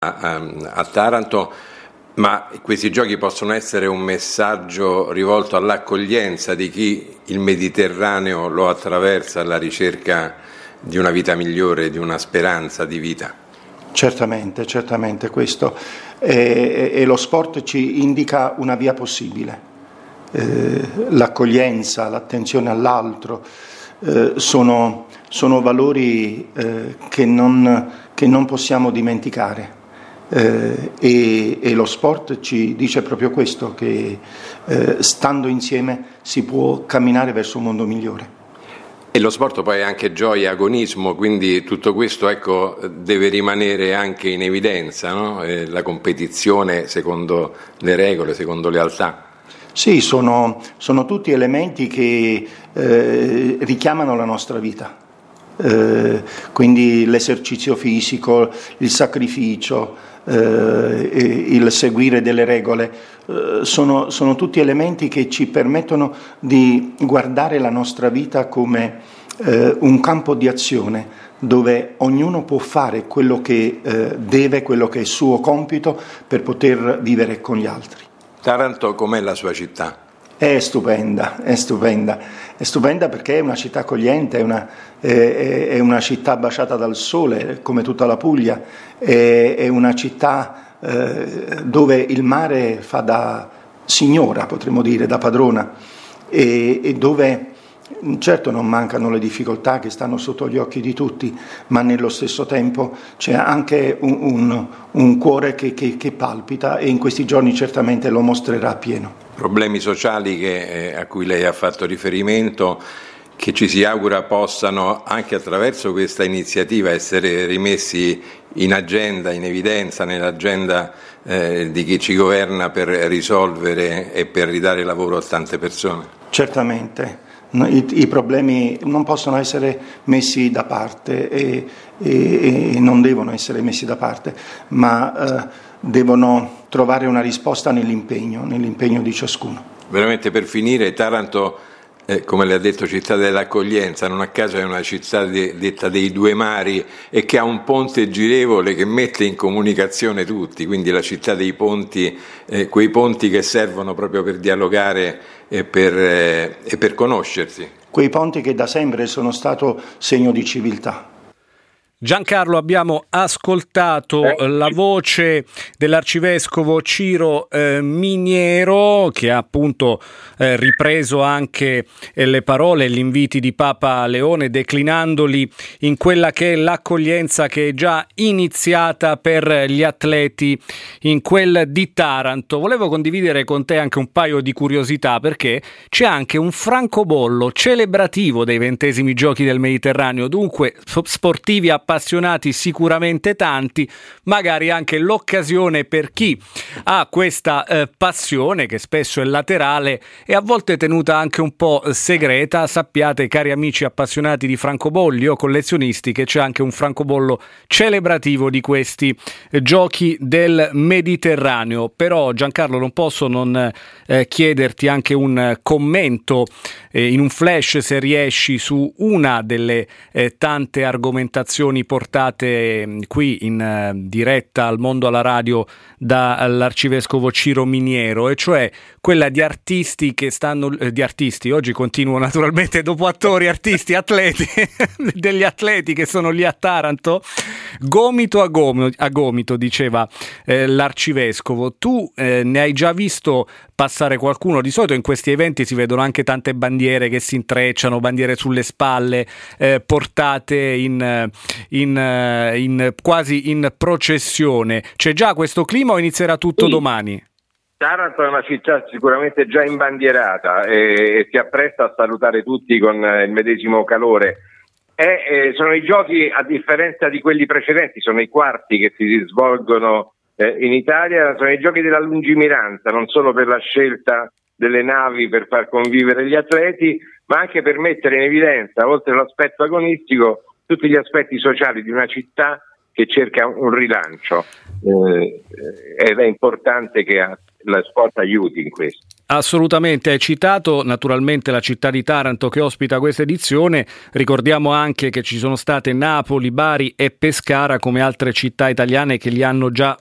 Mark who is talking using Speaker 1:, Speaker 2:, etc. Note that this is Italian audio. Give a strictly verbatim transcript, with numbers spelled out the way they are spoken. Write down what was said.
Speaker 1: a, a Taranto, ma questi giochi possono essere un messaggio rivolto all'accoglienza di chi il Mediterraneo lo attraversa alla ricerca di una vita migliore, di una speranza di vita.
Speaker 2: Certamente, certamente questo. E, e lo sport ci indica una via possibile. Eh, l'accoglienza, l'attenzione all'altro eh, sono, sono valori eh, che, non, che non possiamo dimenticare. Eh, e, e lo sport ci dice proprio questo, che eh, stando insieme si può camminare verso un mondo migliore.
Speaker 1: E lo sport poi è anche gioia, agonismo, quindi tutto questo, ecco, deve rimanere anche in evidenza, no? Eh, la competizione secondo le regole, secondo lealtà.
Speaker 2: Sì, sono, sono tutti elementi che eh, richiamano la nostra vita. Eh, quindi l'esercizio fisico, il sacrificio, eh, il seguire delle regole, eh, sono, sono tutti elementi che ci permettono di guardare la nostra vita come eh, un campo di azione dove ognuno può fare quello che eh, deve, quello che è il suo compito per poter vivere con gli altri.
Speaker 1: Taranto com'è la sua città?
Speaker 2: È stupenda, è stupenda, è stupenda perché è una città accogliente, è una, è, è una città baciata dal sole, come tutta la Puglia, è, è una città eh, dove il mare fa da signora, potremmo dire, da padrona, e, e dove certo non mancano le difficoltà che stanno sotto gli occhi di tutti, ma nello stesso tempo c'è anche un, un, un cuore che, che, che palpita, e in questi giorni certamente lo mostrerà a pieno.
Speaker 1: Problemi sociali che, eh, a cui lei ha fatto riferimento, che ci si augura possano anche attraverso questa iniziativa essere rimessi in agenda, in evidenza, nell'agenda eh, di chi ci governa, per risolvere e per ridare lavoro a tante persone.
Speaker 2: Certamente. I, I problemi non possono essere messi da parte e, e, e non devono essere messi da parte, ma eh, devono trovare una risposta nell'impegno, nell'impegno di ciascuno.
Speaker 1: Veramente, per finire, Taranto, eh, come le ha detto, città dell'accoglienza, non a caso è una città de, detta dei due mari, e che ha un ponte girevole che mette in comunicazione tutti, quindi la città dei ponti, eh, quei ponti che servono proprio per dialogare e per, eh, e per conoscersi.
Speaker 2: Quei ponti che da sempre sono stato segno di civiltà.
Speaker 3: Giancarlo, abbiamo ascoltato eh. la voce dell'arcivescovo Ciro eh, Miniero, che ha appunto eh, ripreso anche eh, le parole e gli inviti di Papa Leone, declinandoli in quella che è l'accoglienza che è già iniziata per gli atleti in quel di Taranto. Volevo condividere con te anche un paio di curiosità, perché c'è anche un francobollo celebrativo dei ventesimi Giochi del Mediterraneo, dunque sportivi appassionati appassionati sicuramente tanti, magari anche l'occasione per chi ha questa eh, passione, che spesso è laterale e a volte tenuta anche un po' segreta. Sappiate, cari amici appassionati di francobolli o collezionisti, che c'è anche un francobollo celebrativo di questi eh, Giochi del Mediterraneo. Però, Giancarlo, non posso non eh, chiederti anche un commento eh, in un flash, se riesci, su una delle eh, tante argomentazioni portate qui in uh, diretta al Mondo alla Radio dall'arcivescovo Ciro Miniero, e cioè quella di artisti che stanno eh, di artisti, oggi continuo naturalmente dopo attori, artisti, atleti degli atleti che sono lì a Taranto, gomito a gomito, a gomito diceva eh, l'arcivescovo. Tu eh, ne hai già visto passare qualcuno? Di solito in questi eventi si vedono anche tante bandiere che si intrecciano, bandiere sulle spalle, eh, portate in, in, in quasi in processione. C'è già questo clima o inizierà tutto sì. domani?
Speaker 4: Taranto è una città sicuramente già imbandierata e, e si appresta a salutare tutti con il medesimo calore. E, eh, sono i giochi, a differenza di quelli precedenti, sono i quarti che si svolgono eh, in Italia, sono i giochi della lungimiranza, non solo per la scelta delle navi per far convivere gli atleti, ma anche per mettere in evidenza, oltre all'aspetto agonistico, tutti gli aspetti sociali di una città che cerca un rilancio. Eh, ed è importante che a lo sport aiuti in questo.
Speaker 3: Assolutamente, hai citato naturalmente la città di Taranto che ospita questa edizione, ricordiamo anche che ci sono state Napoli, Bari e Pescara come altre città italiane che li hanno già